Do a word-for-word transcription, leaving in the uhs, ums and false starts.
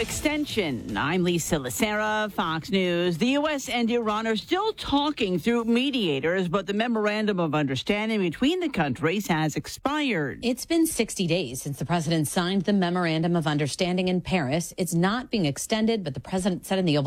extension. I'm Lisa Lacera, Fox News. The U S and Iran are still talking through mediators, but the memorandum of understanding between the countries has expired. It's been sixty days since the president signed the memorandum of understanding in Paris. It's not being extended, but the president said in the Oval